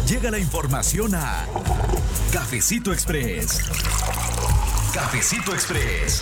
Llega la información a Cafecito Express. Cafecito Express.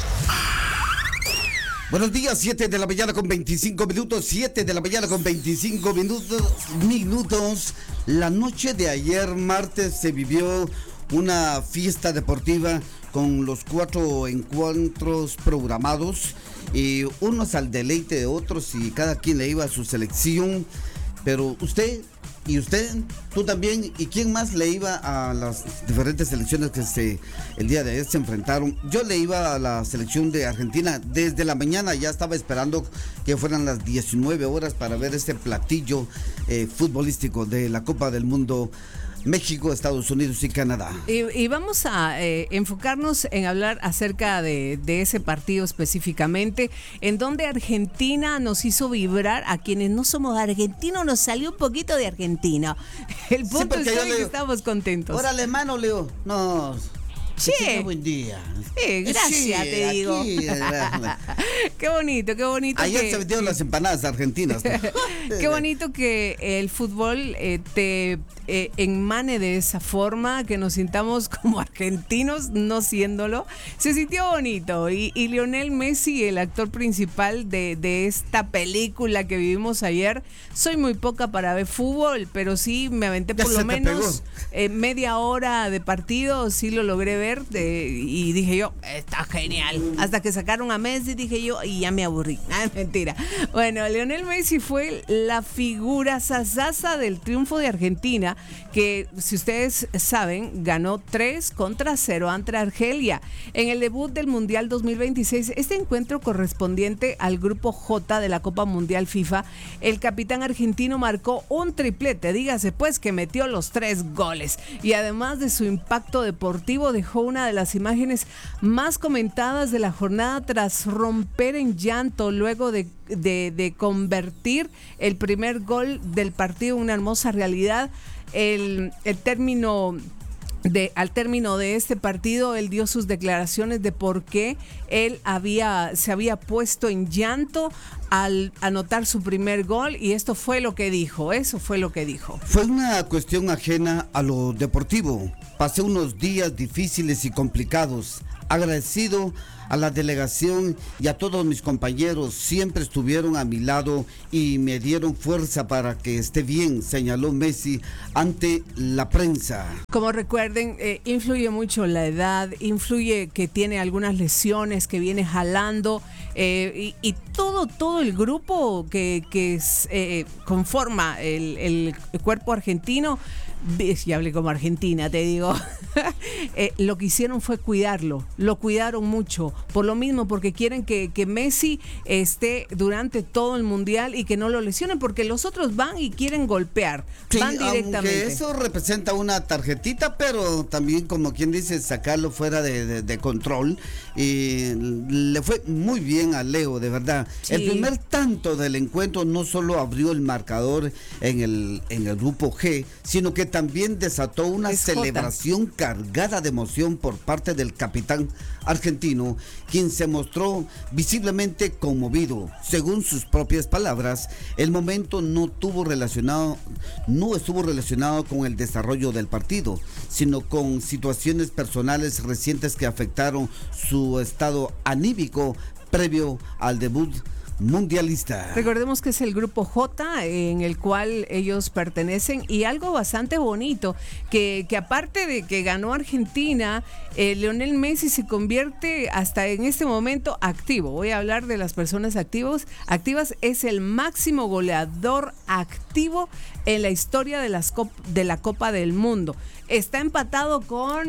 Buenos días, 7 de la mañana con 25 minutos, 7 de la mañana con 25 minutos. La noche de ayer, martes, se vivió una fiesta deportiva con los 4 encuentros programados, y unos al deleite de otros, y cada quien le iba a su selección. Pero usted, tú también, ¿y quién más le iba a las diferentes selecciones que el día de ayer se enfrentaron? Yo le iba a la selección de Argentina. Desde la mañana ya estaba esperando que fueran las 19 horas para ver este platillo futbolístico de la Copa del Mundo. México, Estados Unidos y Canadá. Y vamos a enfocarnos en hablar acerca de ese partido específicamente, en donde Argentina nos hizo vibrar. A quienes no somos argentinos nos salió un poquito de argentino. El punto es que estamos contentos. Órale, mano, Leo. No. Sí. Buen día. Sí, gracias, sí, te digo. Qué bonito. Ayer se metieron las empanadas argentinas, ¿no? Qué bonito que el fútbol te enmane de esa forma, que nos sintamos como argentinos, no siéndolo. Se sintió bonito. Y Lionel Messi, el actor principal de esta película que vivimos ayer. Soy muy poca para ver fútbol, pero sí me aventé por lo menos media hora de partido, sí lo logré ver. Y dije yo, está genial. Hasta que sacaron a Messi, dije yo, y ya me aburrí. Mentira. Bueno, Lionel Messi fue la figura sasasa del triunfo de Argentina, que, si ustedes saben, ganó 3-0 ante Argelia en el debut del Mundial 2026. Este encuentro correspondiente al Grupo J de la Copa Mundial FIFA. El capitán argentino marcó un triplete, dígase pues que metió los 3 goles. Y además de su impacto deportivo, dejó una de las imágenes más comentadas de la jornada tras romper en llanto luego de convertir el primer gol del partido en una hermosa realidad. Al término de este partido, él dio sus declaraciones de por qué él se había puesto en llanto al anotar su primer gol, y eso fue lo que dijo. Fue una cuestión ajena a lo deportivo. Pasé unos días difíciles y complicados. Agradecido a la delegación y a todos mis compañeros, siempre estuvieron a mi lado y me dieron fuerza para que esté bien, señaló Messi ante la prensa. Como recuerden, influye mucho la edad, influye que tiene algunas lesiones que viene jalando, y todo el grupo que conforma el cuerpo argentino. Ya hablé como argentina, te digo. Lo que hicieron fue cuidarlo, lo cuidaron mucho, por lo mismo, porque quieren que Messi esté durante todo el mundial y que no lo lesionen, porque los otros van y quieren golpear, sí, van directamente. Aunque eso representa una tarjetita, pero también, como quien dice, sacarlo fuera de control. Y le fue muy bien a Leo, de verdad. Sí. El primer tanto del encuentro no solo abrió el marcador en el grupo G, sino que también desató una celebración cargada de emoción por parte del capitán argentino, quien se mostró visiblemente conmovido. Según sus propias palabras, el momento no estuvo relacionado con el desarrollo del partido, sino con situaciones personales recientes que afectaron su estado anímico previo al debut mundialista. Recordemos que es el grupo J en el cual ellos pertenecen, y algo bastante bonito, que aparte de que ganó Argentina, Lionel Messi se convierte hasta en este momento activo. Voy a hablar de las personas activas. Es el máximo goleador activo en la historia de la Copa del Mundo. Está empatado con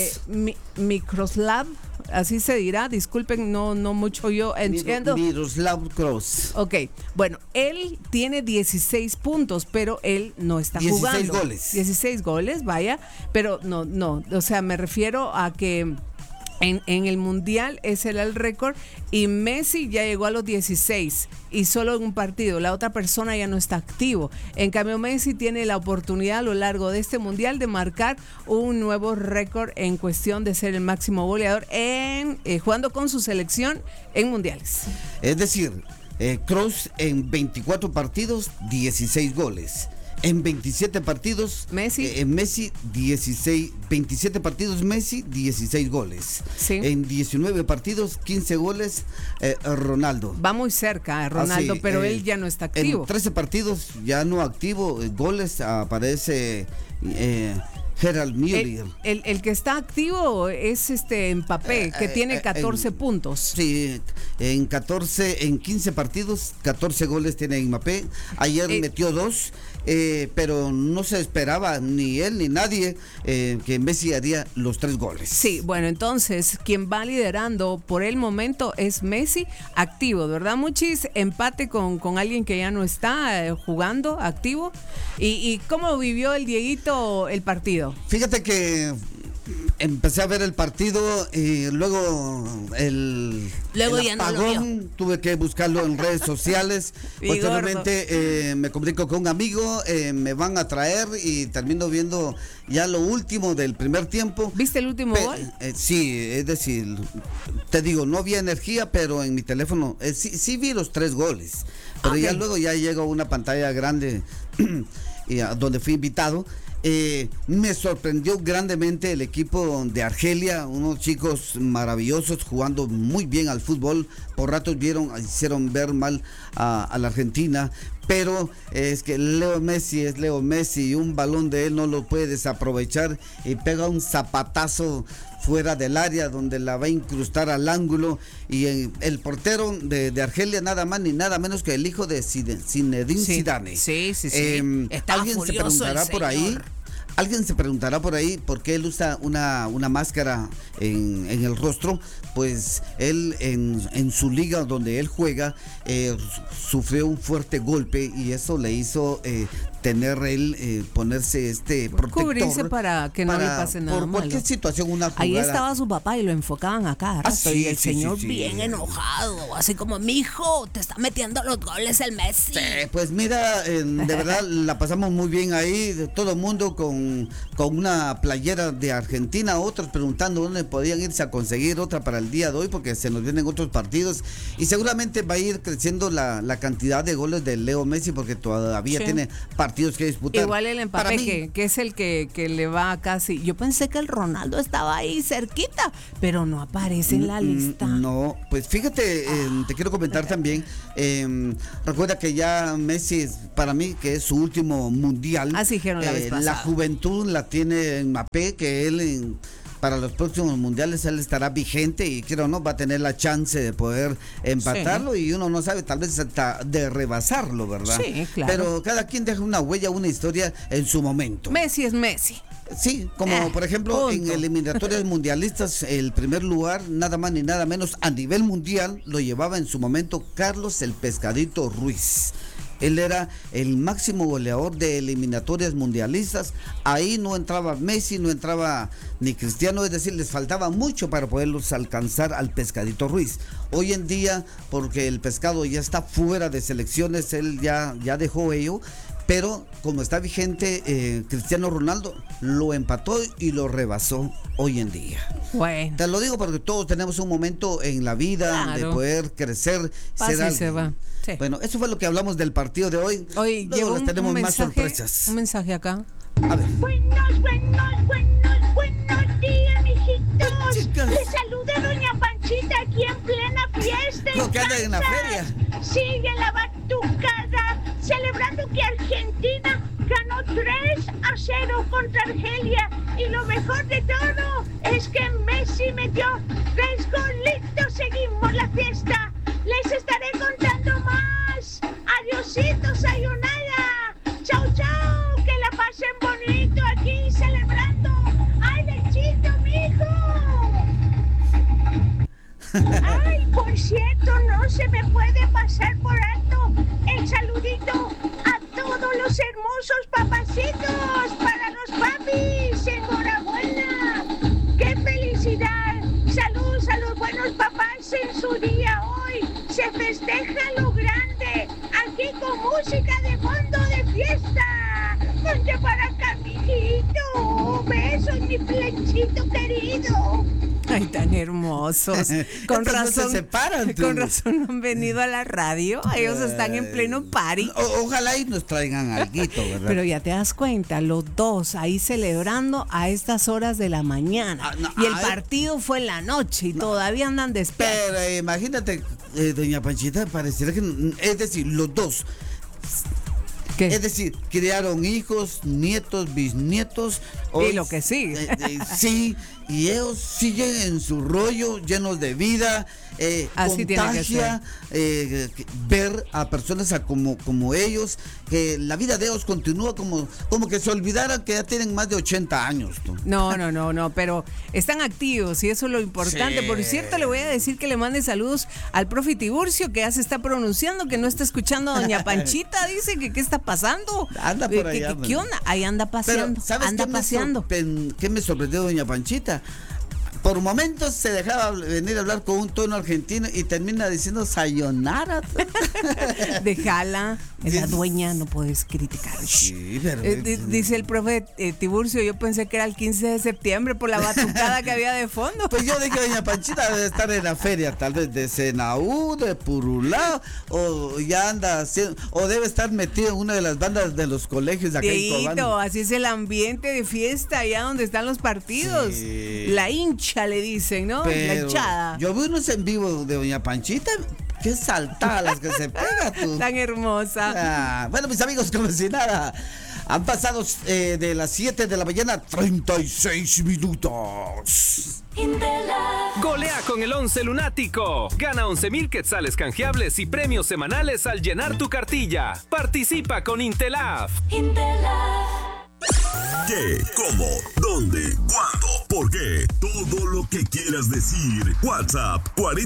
Miroslav, así se dirá, disculpen, no mucho yo entiendo. Miroslav Klose. Ok, bueno, él tiene 16 puntos, pero él no está jugando. 16 goles. 16 goles, vaya, pero no, o sea, me refiero a que en el Mundial ese era el récord, y Messi ya llegó a los 16 y solo en un partido. La otra persona ya no está activo. En cambio, Messi tiene la oportunidad a lo largo de este Mundial de marcar un nuevo récord en cuestión de ser el máximo goleador jugando con su selección en Mundiales. Es decir, Kroos en 24 partidos, 16 goles. En 27 partidos, Messi. Messi 27 partidos, Messi 16 goles. Sí. En 19 partidos, 15 goles, Ronaldo. Va muy cerca, Ronaldo, pero él ya no está activo. En 13 partidos ya no activo, goles aparece Gerald Müller. El que está activo es Mbappé, que tiene 14 puntos. Sí, en 15 partidos, 14 goles tiene Mbappé. Ayer metió 2, pero no se esperaba ni él ni nadie que Messi haría los 3 goles. Sí, bueno, entonces quien va liderando por el momento es Messi, activo, ¿verdad, Muchis? Empate con alguien que ya no está jugando, activo. ¿Y cómo vivió el Dieguito el partido? Fíjate que empecé a ver el partido y luego el ya apagón, no lo vio. tuve que buscarlo en redes sociales. Posteriormente me comunico con un amigo, me van a traer y termino viendo ya lo último del primer tiempo. ¿Viste el último gol? Sí, es decir, te digo, no había energía, pero en mi teléfono sí vi los 3 goles. Pero ya luego ya llegó una pantalla grande donde fui invitado. Me sorprendió grandemente el equipo de Argelia, unos chicos maravillosos jugando muy bien al fútbol. Por ratos hicieron ver mal a la Argentina, pero es que Leo Messi es Leo Messi y un balón de él no lo puede desaprovechar y pega un zapatazo fuera del área donde la va a incrustar al ángulo, y el portero de Argelia nada más ni nada menos que el hijo de Zinedine Zidane. Sí. Alguien se preguntará por ahí. Alguien se preguntará por ahí por qué él usa una máscara en el rostro. Pues él en su liga donde él juega sufrió un fuerte golpe y eso le hizo tener él ponerse protector. Cubrirse para que no le pase nada por malo. cualquier situación, una jugada. Ahí estaba su papá y lo enfocaban a cada rato. Sí, y el señor sí. bien enojado, así como, mijo, te está metiendo los goles el Messi. Sí, pues mira, de verdad la pasamos muy bien ahí, todo el mundo con una playera de Argentina, otros preguntando dónde podían irse a conseguir otra para el día de hoy, porque se nos vienen otros partidos y seguramente va a ir creciendo la cantidad de goles de Leo Messi, porque todavía tiene partidos que disputar. Igual el Mbappé, que es el que le va casi. Yo pensé que el Ronaldo estaba ahí cerquita, pero no aparece en la lista. No, pues fíjate, te quiero comentar también, recuerda que ya Messi para mí que es su último mundial. Así dijeron la vez pasada. La juventud la tiene Mbappé, que él para los próximos mundiales él estará vigente y creo no va a tener la chance de poder empatarlo, y uno no sabe, tal vez hasta de rebasarlo, ¿verdad? Sí, claro. Pero cada quien deja una huella, una historia en su momento. Messi es Messi. Sí, como por ejemplo punto. en eliminatorias mundialistas, el primer lugar, nada más ni nada menos a nivel mundial, lo llevaba en su momento Carlos el Pescadito Ruiz. Él era el máximo goleador de eliminatorias mundialistas. Ahí no entraba Messi, no entraba ni Cristiano, es decir, les faltaba mucho para poderlos alcanzar al Pescadito Ruiz. Hoy en día, porque el Pescado ya está fuera de selecciones, él ya dejó ello, pero como está vigente, Cristiano Ronaldo lo empató y lo rebasó hoy en día. Bueno. Te lo digo porque todos tenemos un momento en la vida de poder crecer, ser alguien. Se va. Sí. Bueno, eso fue lo que hablamos del partido de hoy. Hoy luego tenemos más sorpresas. Un mensaje acá. A ver. Buenos días, mijitos. Chicas. Les saluda doña Panchita aquí en plena fiesta. Lo que anda en la feria. Sigue la batucada, celebrando que Argentina ganó 3-0 contra Argelia. Y lo mejor de todo es que Messi metió 3 golitos. Seguimos la fiesta. Les estaré contando más. Adiosito, sayonara. Chau, chau. Que la pasen bonito aquí celebrando. ¡Ay, lechito, mijo! Ay, por cierto, no se me puede pasar por alto el saludito a todos los hermosos papacitos. Para los papis, enhorabuena. ¡Qué felicidad! Saludos a los buenos papás en su día hoy. Se festeja lo grande, aquí con música de fondo de fiesta. Ponte para acá, mijito. besos, mi flechito querido. Ay, tan hermosos. Con Estos no se razón, separan, tú. con razón han venido a la radio. Ellos están en pleno party. Ojalá y nos traigan alguito, ¿verdad? Pero ya te das cuenta, los dos ahí celebrando a estas horas de la mañana. Y el partido fue en la noche y todavía andan despiertos. Pero imagínate, doña Panchita, pareciera que, es decir, los dos. ¿Qué? Es decir, criaron hijos, nietos, bisnietos. Y lo que sigue. Sí, y ellos siguen en su rollo, llenos de vida. Así Contagia ver a personas como ellos, que la vida de ellos continúa como que se olvidaran que ya tienen más de 80 años. No, pero están activos y eso es lo importante. Sí. Por cierto, le voy a decir que le mande saludos al profe Tiburcio, que ya se está pronunciando, que no está escuchando a doña Panchita. Dice que qué está pasando. Anda por allá. ¿Qué onda? Ahí anda paseando. Pero, ¿sabes anda qué paseando. ¿Qué me sorprendió doña Panchita? Por momentos se dejaba venir a hablar con un tono argentino y termina diciendo sayonara. Déjala, es la dueña, no puedes criticar. Sí, pero Dice el profe Tiburcio, yo pensé que era el 15 de septiembre por la batucada que había de fondo. pues yo dije, doña Panchita debe estar en la feria, tal vez de Senaú, de Purulao, o ya anda haciendo, o debe estar metido en una de las bandas de los colegios de acá en Dieguito, Cobán. así es el ambiente de fiesta allá donde están los partidos. Sí. La hincha le dicen, ¿no? La Pero hinchada. yo vi unos en vivo de doña Panchita, qué saltadas las que se pega tú. Tan hermosa. Bueno, mis amigos, como si nada, han pasado de las 7 de la mañana 36 minutos. Golea con el 11 lunático. Gana 11,000 quetzales canjeables y premios semanales al llenar tu cartilla. Participa con Intelaf. ¿Qué? ¿Cómo? ¿Dónde? ¿Cuándo? ¿Por qué? Todo lo que quieras decir. WhatsApp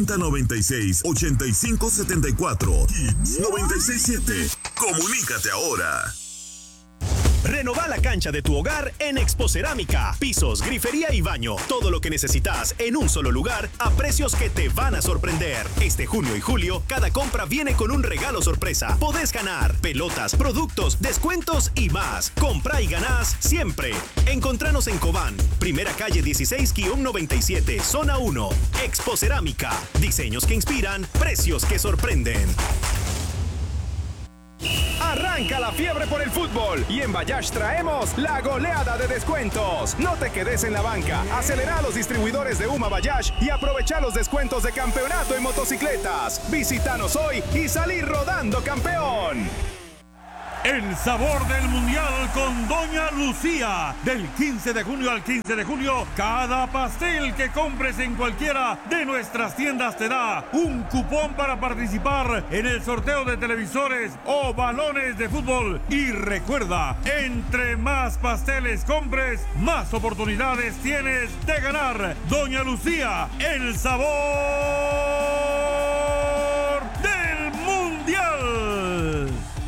4096-8574 Hits 967. Comunícate ahora. Renova la cancha de tu hogar en Expocerámica. Pisos, grifería y baño. Todo lo que necesitas en un solo lugar a precios que te van a sorprender. Este junio y julio, cada compra viene con un regalo sorpresa. Podés ganar pelotas, productos, descuentos y más. Compra y ganás siempre. Encontranos en Cobán, primera calle 16-97, zona 1. Expocerámica. Diseños que inspiran, precios que sorprenden. Arranca la fiebre por el fútbol y en Bayash traemos la goleada de descuentos. No te quedes en la banca. Acelera a los distribuidores de UMA Bayash y aprovecha los descuentos de campeonato en motocicletas. Visítanos hoy y salí rodando campeón. El sabor del mundial con Doña Lucía. Del 15 de junio al 15 de julio, cada pastel que compres en cualquiera de nuestras tiendas te da un cupón para participar en el sorteo de televisores o balones de fútbol. Y recuerda, entre más pasteles compres, más oportunidades tienes de ganar. Doña Lucía, el sabor del mundial.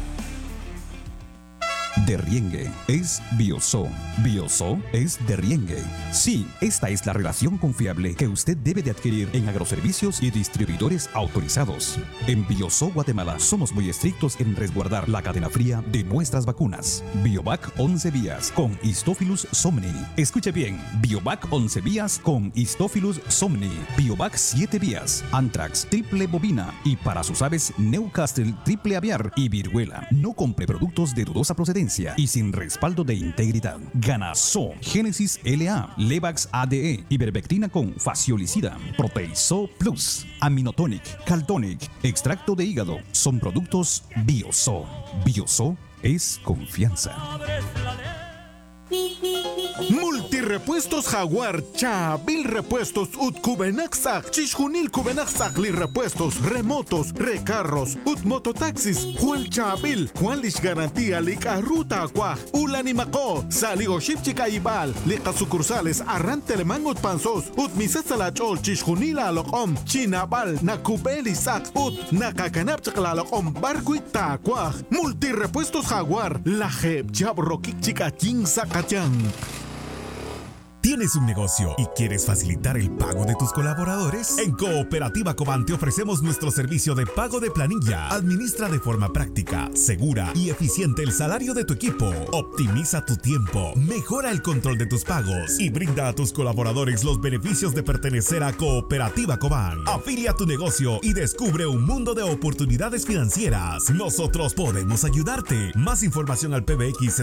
Derriengue es Bioso. Bioso es Derriengue. Sí, esta es la relación confiable que usted debe de adquirir en agroservicios y distribuidores autorizados. En Bioso Guatemala somos muy estrictos en resguardar la cadena fría de nuestras vacunas. Biovac 11 vías con Histophilus somni. Escuche bien, Biovac 11 vías con Histophilus somni. Biovac 7 vías, Anthrax, triple bovina y para sus aves Newcastle, triple aviar y viruela. No compre productos de dudosa procedencia y sin respaldo de integridad. Ganaso, Génesis LA, Levax ADE, Ivermectina con faciolicida, Proteiso Plus, Aminotonic, Caltonic, extracto de hígado. Son productos Bioso. Bioso es confianza. Multirepuestos Jaguar, Chabil Repuestos, Utkubenaxac, Chishunil Kubenaxac, Li Repuestos, Remotos, Recarros, Mototaxis, Juel Chabil, Jualish Garantía, Lica Ruta Aquaj, Ulanimaco, Saligo Shipchica Ibal, Lica Sucursales, Arrante Lemán Utpansos, Utmisasalachol, Chishunila Alocom, Chinabal, Nakubeli Sac, Nakakanapchaklalocom, Barcuita Aquaj, Multirepuestos Jaguar, La Jeb, Jab Roquichica, Chin Zacachán. ¿Tienes un negocio y quieres facilitar el pago de tus colaboradores? En Cooperativa Cobán te ofrecemos nuestro servicio de pago de planilla. Administra de forma práctica, segura y eficiente el salario de tu equipo. Optimiza tu tiempo, mejora el control de tus pagos y brinda a tus colaboradores los beneficios de pertenecer a Cooperativa Cobán. Afilia tu negocio y descubre un mundo de oportunidades financieras. Nosotros podemos ayudarte. Más información al PBX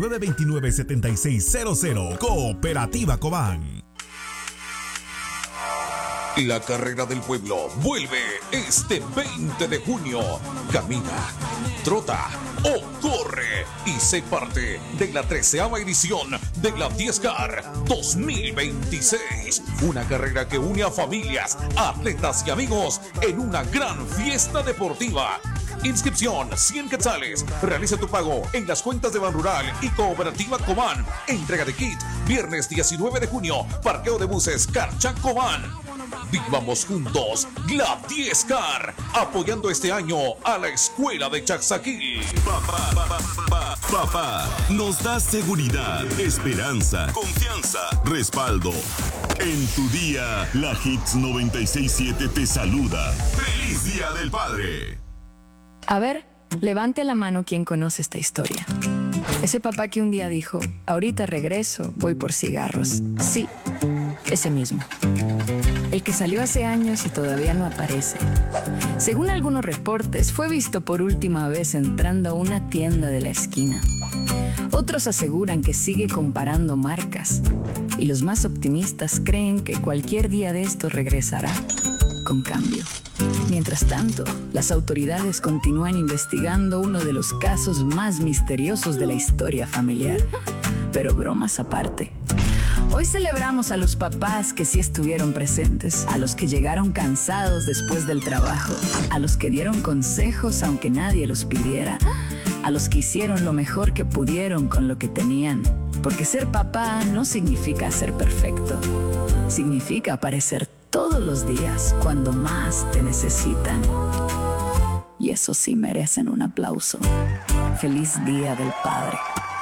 7929-7600. Cooperativa Cobán. La carrera del pueblo vuelve este 20 de junio. Camina, trota o corre y sé parte de la 13ª edición de la 10Car 2026. Una carrera que une a familias, atletas y amigos en una gran fiesta deportiva. Inscripción 100 quetzales. Realiza tu pago en las cuentas de Banrural y Cooperativa Cobán. Entrega de kit viernes 19 de junio. Parqueo de buses Carcha Cobán. Vivamos juntos la 10Car, apoyando este año a la escuela de Chaxaquil. Papá nos da seguridad, esperanza, confianza, respaldo. En tu día, la Hits 96.7 te saluda. ¡Feliz Día del Padre! A ver, levante la mano quien conoce esta historia. Ese papá que un día dijo, ahorita regreso, voy por cigarros. Sí, ese mismo. El que salió hace años y todavía no aparece. Según algunos reportes, fue visto por última vez entrando a una tienda de la esquina. Otros aseguran que sigue comparando marcas. Y los más optimistas creen que cualquier día de esto regresará, con cambio. Mientras tanto, las autoridades continúan investigando uno de los casos más misteriosos de la historia familiar. Pero bromas aparte. Hoy celebramos a los papás que sí estuvieron presentes, a los que llegaron cansados después del trabajo, a los que dieron consejos aunque nadie los pidiera, a los que hicieron lo mejor que pudieron con lo que tenían. Porque ser papá no significa ser perfecto, significa aparecer todos los días cuando más te necesitan. Y eso sí merecen un aplauso. Feliz Día del Padre.